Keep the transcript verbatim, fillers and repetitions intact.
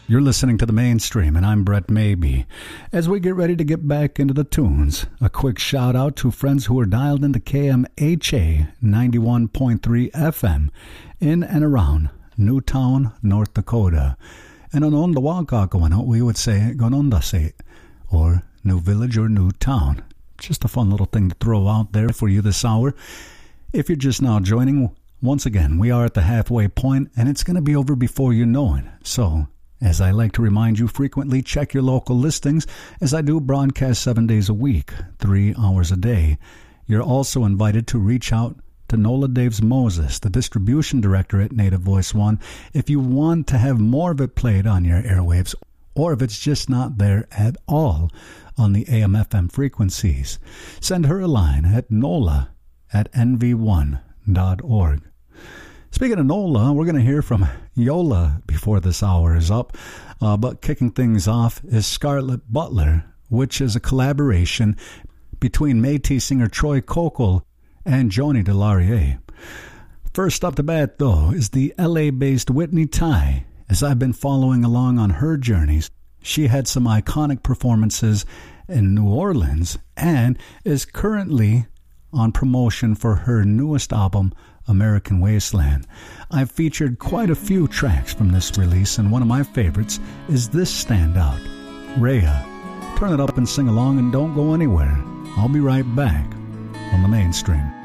You're listening to The Mainstream, and I'm Brett Maybe. As we get ready to get back into the tunes, a quick shout out to friends who are dialed into K M H A ninety-one point three F M in and around Newtown, North Dakota. And on the Wakakawano, we would say Gonondase, or New Village or New Town. Just a fun little thing to throw out there for you this hour. If you're just now joining, once again, we are at the halfway point, and it's going to be over before you know it. So, as I like to remind you frequently, check your local listings, as I do broadcast seven days a week, three hours a day. You're also invited to reach out to Nola Daves Moses, the distribution director at Native Voice One, if you want to have more of it played on your airwaves, or if it's just not there at all on the A M F M frequencies. Send her a line at nola at n v one dot org. Speaking of Nola, we're going to hear from Yola before this hour is up. Uh, but kicking things off is Scarlett Butler, which is a collaboration between Métis singer Troy Kokol and Joni Delarier. First up to bat, though, is the L A-based Whitney Tai. As I've been following along on her journeys, she had some iconic performances in New Orleans and is currently on promotion for her newest album, American Wasteland. I've featured quite a few tracks from this release, and one of my favorites is this standout, Rhea. Turn it up and sing along, and don't go anywhere. I'll be right back on The Mainstream.